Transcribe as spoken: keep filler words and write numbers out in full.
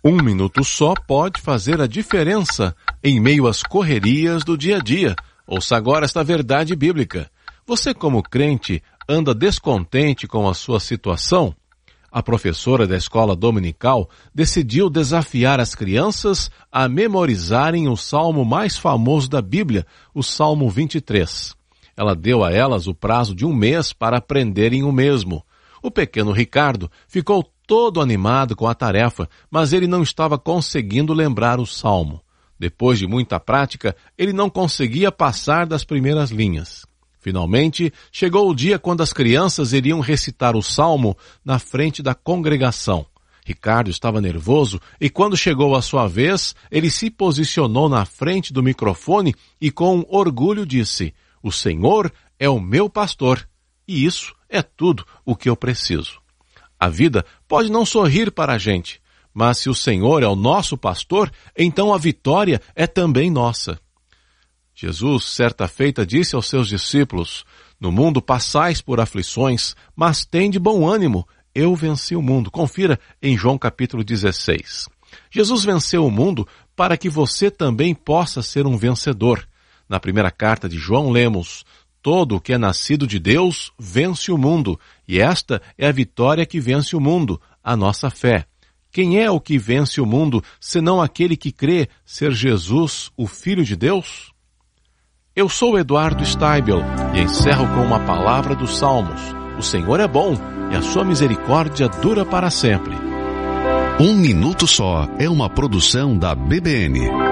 Um minuto só pode fazer a diferença em meio às correrias do dia a dia. Ouça agora esta verdade bíblica. Você, como crente, anda descontente com a sua situação? A professora da escola dominical decidiu desafiar as crianças a memorizarem o salmo mais famoso da Bíblia, o Salmo vinte e três. Ela deu a elas o prazo de um mês para aprenderem o mesmo. O pequeno Ricardo ficou todo animado com a tarefa, mas ele não estava conseguindo lembrar o salmo. Depois de muita prática, ele não conseguia passar das primeiras linhas. Finalmente, chegou o dia quando as crianças iriam recitar o salmo na frente da congregação. Ricardo estava nervoso e quando chegou a sua vez, ele se posicionou na frente do microfone e com orgulho disse: "O Senhor é o meu pastor, e isso é tudo o que eu preciso." A vida pode não sorrir para a gente, mas se o Senhor é o nosso pastor, então a vitória é também nossa. Jesus, certa feita, disse aos seus discípulos: "No mundo passais por aflições, mas tende bom ânimo, eu venci o mundo." Confira em João capítulo dezesseis. Jesus venceu o mundo para que você também possa ser um vencedor. Na primeira carta de João lemos: "Todo o que é nascido de Deus vence o mundo, e esta é a vitória que vence o mundo, a nossa fé." Quem é o que vence o mundo, senão aquele que crê ser Jesus, o Filho de Deus? Eu sou Eduardo Steibel e encerro com uma palavra dos Salmos. O Senhor é bom e a sua misericórdia dura para sempre. Um Minuto Só é uma produção da B B N.